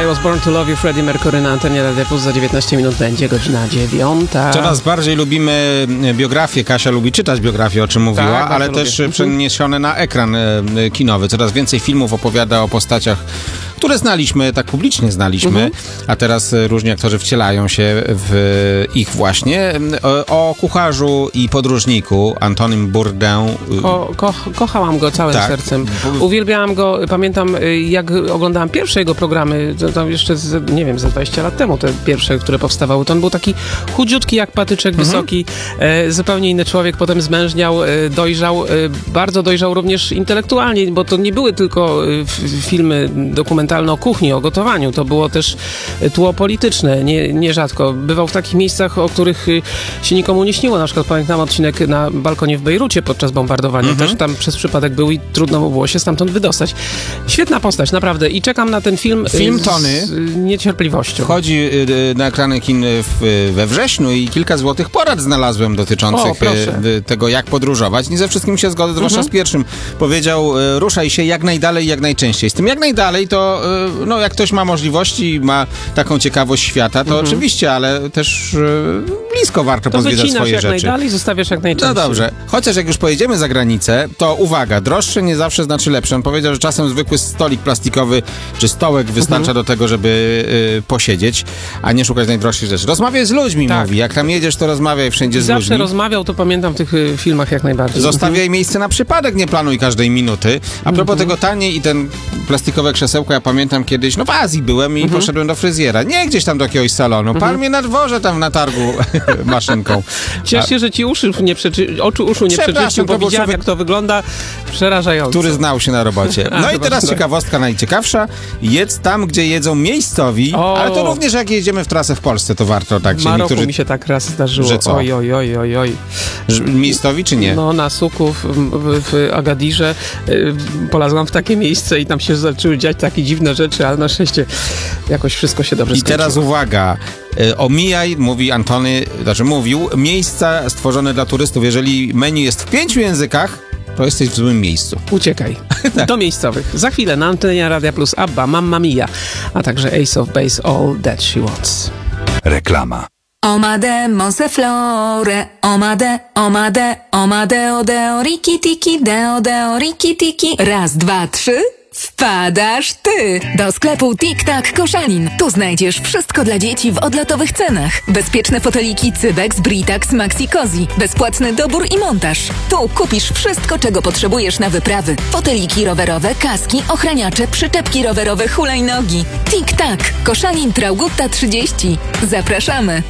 Was Born to Love You, Freddie Mercury na antenie Radia Plus. Za 19 minut będzie godzina 9. Coraz bardziej lubimy biografię. Kasia lubi czytać biografię, o czym mówiła, Tak, ale lubię. też przeniesione na ekran kinowy. Coraz więcej filmów opowiada o postaciach, które znaliśmy, tak publicznie znaliśmy, a teraz różni aktorzy wcielają się w ich właśnie. O kucharzu i podróżniku Antonym Bourdain. Kochałam go całym sercem. Uwielbiałam go. Pamiętam, jak oglądałam pierwsze jego programy, to jeszcze, ze 20 lat temu, te pierwsze, które powstawały. To on był taki chudziutki jak patyczek, wysoki, zupełnie inny człowiek. Potem zmężniał, dojrzał, bardzo dojrzał również intelektualnie, bo to nie były tylko filmy dokumentalne o kuchni, o gotowaniu. To było też tło polityczne, nierzadko. Bywał w takich miejscach, o których się nikomu nie śniło. Na przykład pamiętam odcinek na balkonie w Bejrucie podczas bombardowania. Też tam przez przypadek był i trudno mu było się stamtąd wydostać. Świetna postać, naprawdę. I czekam na ten film Tony z niecierpliwością. Wchodzi na ekrany kin we wrześniu i kilka złotych porad znalazłem dotyczących tego, jak podróżować. Nie ze wszystkim się zgodzę, zwłaszcza z pierwszym. Powiedział, ruszaj się jak najdalej, jak najczęściej. Z tym jak najdalej to, jak ktoś ma możliwości, ma taką ciekawość świata, to oczywiście, ale też blisko warto pozwiedzać swoje jak rzeczy. najdalej, zostawiasz jak najczęściej. No dobrze. Chociaż jak już pojedziemy za granicę, to uwaga, droższe nie zawsze znaczy lepsze. On powiedział, że czasem zwykły stolik plastikowy czy stołek wystarcza do tego, żeby posiedzieć, a nie szukać najdroższych rzeczy. Rozmawiaj z ludźmi, mówi. Jak tam jedziesz, to rozmawiaj wszędzie z ludźmi. Zawsze rozmawiał, to pamiętam w tych filmach jak najbardziej. Zostawiaj miejsce na przypadek, nie planuj każdej minuty. A propos tego taniej i ten plastikowe krzesełko, ja pamiętam kiedyś, w Azji byłem i poszedłem do fryzjera. Nie gdzieś tam do jakiegoś salonu. Pan mnie na dworze tam na targu maszynką. Ciesz się, że ci uszu nie przeczyścił, bo widziałem, jak to wygląda przerażająco. Który znał się na robocie. No i teraz ciekawostka najciekawsza. Jedz tam, gdzie jedzą miejscowi, ale to również jak jedziemy w trasę w Polsce, to warto tak. Maroku mi się tak raz zdarzyło. Że co? Oj. Miejscowi czy nie? No, na Suku, w Agadirze polazłam w takie miejsce i tam się zaczęły dziać takie dziwne rzeczy, ale na szczęście jakoś wszystko się dobrze skończyło. I teraz uwaga, omijaj, mówi Antony, mówił, miejsca stworzone dla turystów. Jeżeli menu jest w 5 językach, to jesteś w złym miejscu. Uciekaj. Do miejscowych. Za chwilę na antenie Radia Plus ABBA, Mamma Mia, a także Ace of Base, All That She Wants. Reklama. Omade, monse flore, omade, odeo, riki tiki, deo, riki tiki. Raz, dwa, trzy. Wpadasz ty! Do sklepu Tik-Tak Koszalin. Tu znajdziesz wszystko dla dzieci w odlotowych cenach. Bezpieczne foteliki Cybex, Britax, Maxi Cozy. Bezpłatny dobór i montaż. Tu kupisz wszystko, czego potrzebujesz na wyprawy. Foteliki rowerowe, kaski, ochraniacze, przyczepki rowerowe, hulajnogi. Tik-Tak Koszalin, Traugutta 30. Zapraszamy!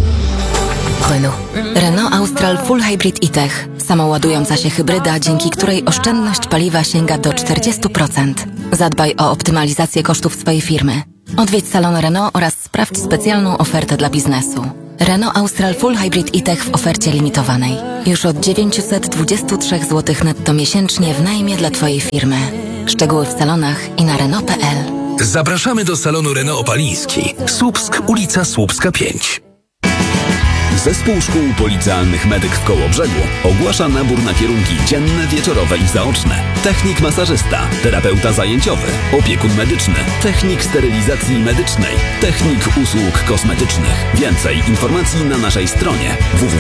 Renault Austral Full Hybrid e-Tech. Samoładująca się hybryda, dzięki której oszczędność paliwa sięga do 40%. Zadbaj o optymalizację kosztów swojej firmy. Odwiedź salon Renault oraz sprawdź specjalną ofertę dla biznesu. Renault Austral Full Hybrid e-Tech w ofercie limitowanej. Już od 923 zł netto miesięcznie w najmie dla twojej firmy. Szczegóły w salonach i na Renault.pl. Zapraszamy do salonu Renault Opaliński. Słupsk, ulica Słupska 5. Zespół Szkół Policealnych Medyk w Kołobrzegu ogłasza nabór na kierunki dzienne, wieczorowe i zaoczne. Technik masażysta, terapeuta zajęciowy, opiekun medyczny, technik sterylizacji medycznej, technik usług kosmetycznych. Więcej informacji na naszej stronie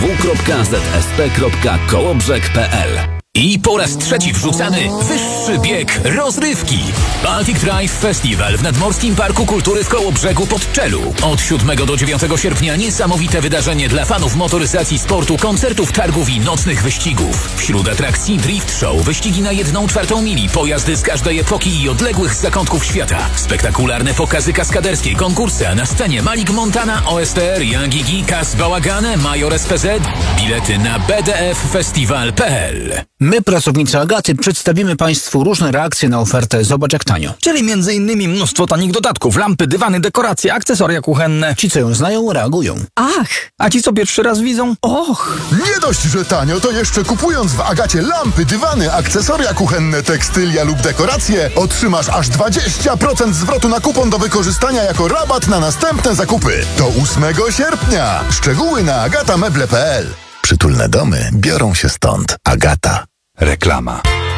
www.zsp.kołobrzeg.pl. I po raz trzeci wrzucamy wyższy bieg rozrywki. Baltic Drive Festival w Nadmorskim Parku Kultury w Kołobrzegu pod Czelu. Od 7 do 9 sierpnia niesamowite wydarzenie dla fanów motoryzacji, sportu, koncertów, targów i nocnych wyścigów. Wśród atrakcji Drift Show, wyścigi na 1/4 mili, pojazdy z każdej epoki i odległych zakątków świata. Spektakularne pokazy kaskaderskie, konkursy, a na scenie Malik Montana, OSTR, Young Gigi, Kas Bałagane, Major SPZ. Bilety na bdffestival.pl. My, pracownicy Agaty, przedstawimy Państwu różne reakcje na ofertę Zobacz jak tanio. Czyli m.in. mnóstwo tanich dodatków, lampy, dywany, dekoracje, akcesoria kuchenne. Ci, co ją znają, reagują. Ach! A ci, co pierwszy raz widzą? Och! Nie dość, że tanio, to jeszcze kupując w Agacie lampy, dywany, akcesoria kuchenne, tekstylia lub dekoracje, otrzymasz aż 20% zwrotu na kupon do wykorzystania jako rabat na następne zakupy. Do 8 sierpnia. Szczegóły na agatameble.pl. Przytulne domy biorą się stąd. Agata. Reklama.